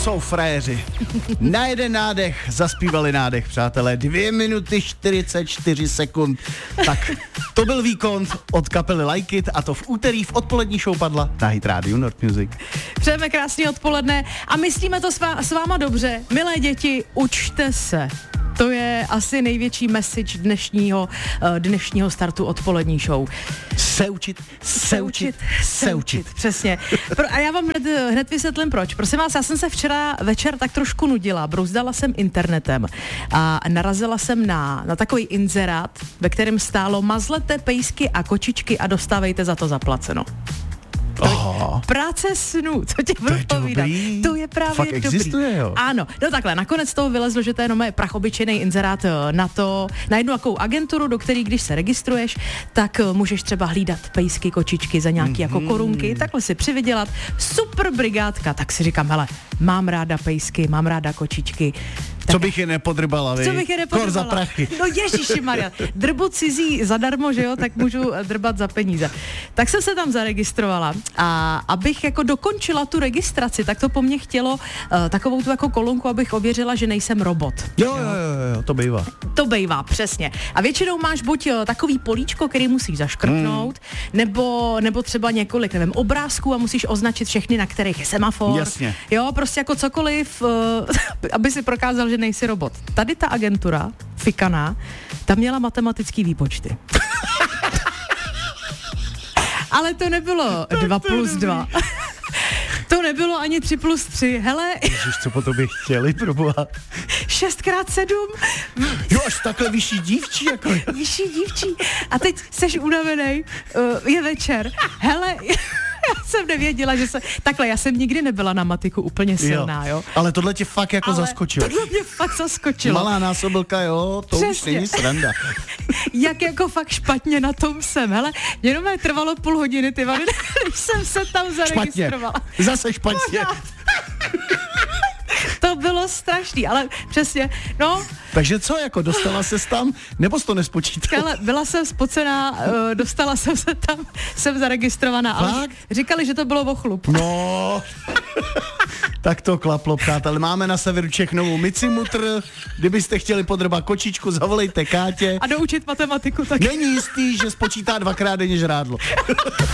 jsou frajeři. Na jeden nádech zaspívali nádech, přátelé. 2 minuty 44 sekund. Tak, to byl výkon od kapely Like It a to v úterý v odpolední show padla na Hit Radio Nord Music. Přejeme krásný odpoledne a myslíme to s váma dobře. Milé děti, učte se. To je asi největší message dnešního startu odpolední show. Se učit. Přesně. A já vám hned vysvětlím proč. Prosím vás, já jsem se včera večer tak trošku nudila, brouzdala jsem internetem a narazila jsem na takový inzerát, ve kterém stálo mazlete pejsky a kočičky a dostávejte za to zaplaceno. Práce snů, co tě budu povídat. To je právě fakt dobrý. Existuje, jo? Ano, no takhle, nakonec toho vylezlo, že to je jenom prachobyčejný inzerát na jednu takovou agenturu, do který když se registruješ, tak můžeš třeba hlídat pejsky, kočičky za nějaký jako korunky, takhle si přivydělat. Super brigádka, tak si říkám, hele, mám ráda pejsky, mám ráda kočičky. Co bych je nepodrbala, vy? Kor za prachy. No ježišimarja, drbu cizí zadarmo, že jo, tak můžu drbat za peníze. Tak jsem se tam zaregistrovala a abych jako dokončila tu registraci, tak to po mně chtělo takovou tu jako kolonku, abych ověřila, že nejsem robot. Jo, to bývá. To bývá, přesně. A většinou máš buď takový políčko, který musíš zaškrtnout, nebo třeba několik, nevím, obrázků a musíš označit všechny, na kterých je semafor. Jasně. Jo, prostě jako cokoliv, aby si prokázal, že nejsi robot. Tady ta agentura, fikaná, tam měla matematický výpočty. Ale to nebylo 2 plus 2. To nebylo ani 3 plus 3. Hele. Ježiš, co po tobě chtěli, proboha? 6x7. Jo, až takhle vyšší dívčí, jako. Vyšší dívčí. A teď seš unavenej, je večer. Hele, já jsem nevěděla, že se... Takhle, já jsem nikdy nebyla na matiku úplně silná, jo. Ale tohle tě fakt jako zaskočilo. Tohle mě fakt zaskočilo. Malá násobilka, jo, to přesně. Už není sranda. Jak jako fakt špatně na tom jsem. Hele, jenom mě trvalo půl hodiny, ty vady, když jsem se tam zaregistrovala. Špatně. Zase špatně. To bylo strašný, ale přesně, no. Takže co, jako dostala ses tam, nebo jsi to nespočítala? Ale byla jsem spocená, dostala jsem se tam, jsem zaregistrovaná, ale říkali, že to bylo o chlup. No, tak to klaplo, přátelé. Máme na severu Čech novou Micimutr, kdybyste chtěli podrbat kočičku, zavolejte Kátě. A doučit matematiku taky. Není jistý, že spočítá 2krát denně žrádlo.